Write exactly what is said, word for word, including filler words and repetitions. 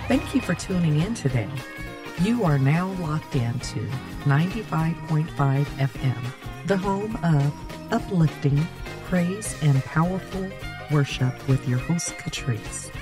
Thank you for tuning in today. You are now locked into ninety-five point five F M, the home of uplifting, praise, and powerful worship with your host, Catrice.